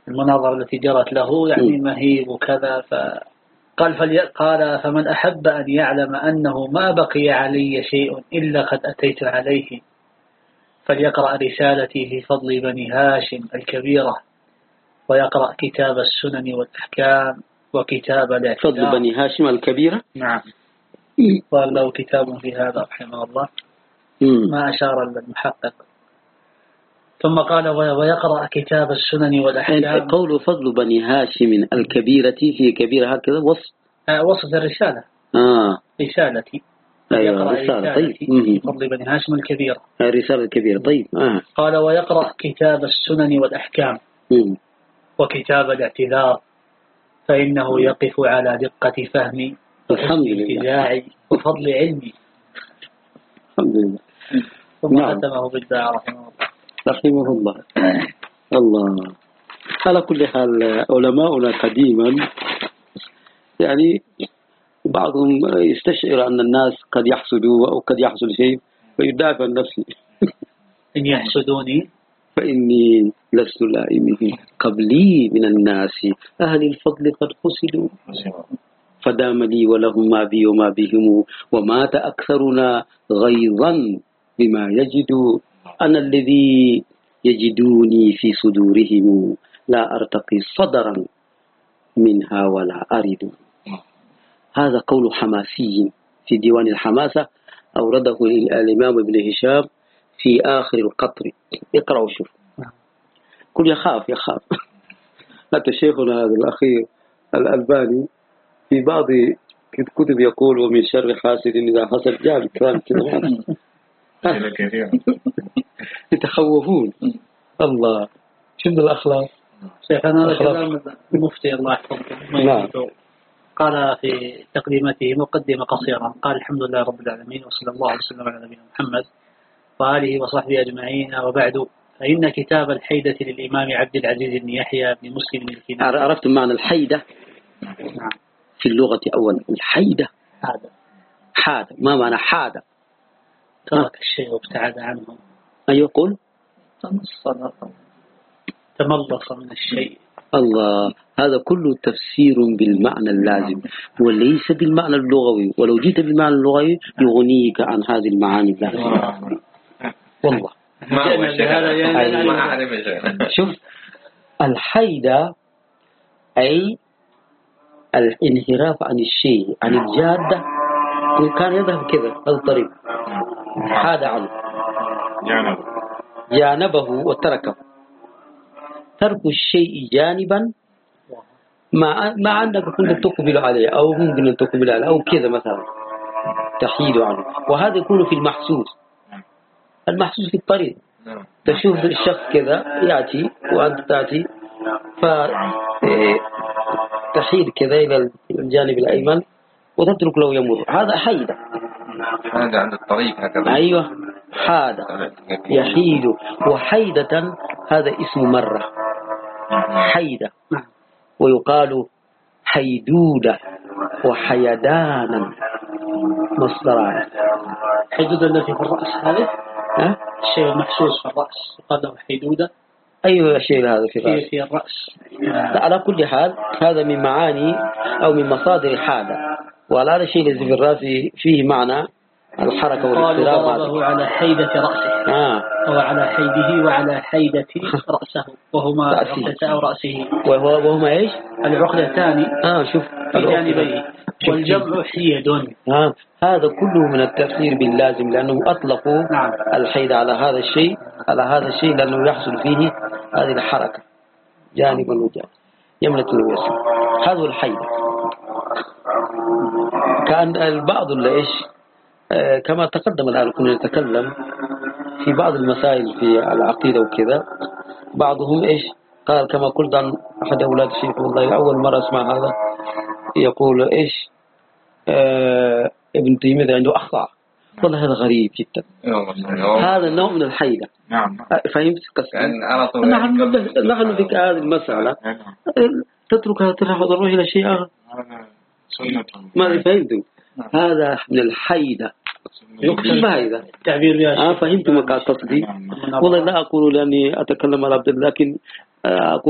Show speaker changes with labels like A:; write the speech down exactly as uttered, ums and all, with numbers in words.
A: المناظرة التي جرت له يعني مهيب وكذا. فقال فلي قال فمن أحب أن يعلم أنه ما بقي علي شيء إلا قد أتيت عليه فليقرأ رسالتي في فضل بني هاشم الكبيرة ويقرأ كتاب السنن والأحكام وكتاب الاعتذار.
B: فضل بني هاشم الكبيرة.
A: نعم. قال له كتاب في هذا رحمه الله ما أشار المحقق. ثم قال ويقرأ كتاب السنن والأحكام.
B: قول فضل بني هاشم الكبيرة في كبيرة هكذا وصف
A: آه وصف الرسالة.
B: آه.
A: رسالتي.
B: أيوة رسالة. طيب.
A: في فضل بني هاشم الكبيرة.
B: الرسالة الكبيرة. طيب. آه.
A: قال ويقرأ كتاب السنن والأحكام
B: مم.
A: وكتاب الاعتذار فإنه يقف على دقة فهمي وحسن انتزاعي وفضل علمي.
B: الحمد لله.
A: ثم ختمه بالدعاء رحمه الله.
B: رحمه الله. الله. على كل حال علماؤنا قديما يعني بعضهم يستشعر أن الناس قد يحسدوا أو قد يحصل شيء فيدافع عن نفسه.
A: إن يحسدوني
B: فإني لست لائمه قبلي من الناس أهل الفضل قد حسدوا فدام لي ولهم ما بي وما بهم ومات أكثرنا غيظا بما يجدوا أنا الذي يجدوني في صدورهم لا أرتقي صدرا منها ولا أرد. هذا قول حماسي في ديوان الحماسة أورده الإمام ابن هشام في آخر القطر. اقرأوا شوف. كل يخاف يخاف. حتى شيخنا هذا الأخير الألباني في بعض كتب يقول ومن شر حاسد إذا حسد جاب كلام كده يتخوفون. الله شنو الأخلاق.
A: شيخنا هذا كلام المفتي الله يحفظه. قال في تقديمته مقدمة قصيرة قال الحمد لله رب العالمين وصلى الله وسلم على نبينا محمد وآله وصحبه أجمعين وبعد فإن كتاب الحيدة للإمام عبد العزيز بن يحيى بن مسلم الكناني.
B: عرفتم معنى الحيدة؟
A: نعم.
B: في اللغة أولا الحيدة
A: حادة.
B: حادة. ما معنى حادة؟
A: ترك الشيء وابتعد عنه.
B: أيوة قل
A: تملص من الشيء.
B: الله. هذا كله تفسير بالمعنى اللازم وليس بالمعنى اللغوي ولو جيت بالمعنى اللغوي يغنيك عن هذه المعاني اللازمة والله.
C: ما هو الشيء ما أعرف شيء.
B: شوف الحيدة أي الانحراف عن الشيء عن الجادة كان يذهب كذا هذا الطريق حاد عنه
C: جانبه
B: جانبه وتركه. ترك الشيء جانبا ما ما عندك كنت تقبل عليه أو ممكن أن تقبل عليه أو كذا مثلا تحيد عنه. وهذا يكون في المحسوس. المحسوس في الطريق تشوف الشخص كذا يأتي وأنت تأتي فتحيد كذا إلى الجانب الأيمن وتترك له يمر. هذا حيدة.
C: هذا عند الطريق هكذا.
B: أيوة حادة يحيد. وحيدة هذا اسم مرة حيدة ويقال حيدودة وحيدانا مصدران.
A: حيدودة التي في الرأس هذا
B: ها؟
A: الشيء المحسوس في الرأس يقال له حيدودة.
B: أيوة الشيء هذا في الرأس.
A: في الرأس.
B: على كل حال هذا من معاني أو من مصادر حادة. وعلى هذا الشيء الذي في الرأس فيه معنى الحركة والاضطراب.
A: قالوا على حيدة رأسه
B: آه.
A: أو على حيده وعلى حيدة رأسه وهما عقدة أو رأسه
B: وهو وهما إيش
A: العقدتان
B: آه شوف
A: في جانبيه والجمع حيد.
B: آه. هذا كله من التفسير باللازم لأنه أطلقوا
A: نعم.
B: الحيد على هذا الشيء على هذا الشيء لأنه يحصل فيه هذه الحركة جانبا وجانبا يملة الوسط. هذا الحيد. كان البعض اللي إيش آه كما تقدم الآن كنا نتكلم في بعض المسائل في العقيدة وكذا بعضهم إيش قال كما قلت عن أحد أولاد الشيخ والله أول مرة أسمع هذا يقول إيش آه ابن تيمية عنده أخطاء. والله هذا غريب جدا. هذا نوع من الحيدة.
C: نعم.
B: فهمت قصدي؟ نحن نحن في هذه المسألة تتركها تروح إلى شيء آخر. ما فهمتم؟ هذا من الحيدة. يقصد هذا
A: تعبير بها.
B: آه فهمتم ما قصدي؟ والله لا أقول لأني أتكلم على عبد الله لكن أقول